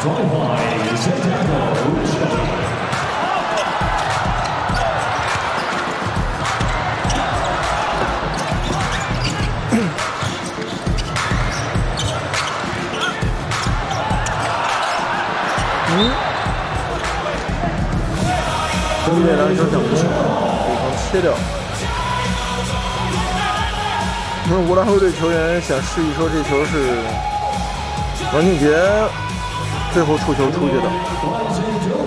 这两球想攻，对方切掉。乌拉圭队球员想示意说这球是王俊杰最后触球出去的。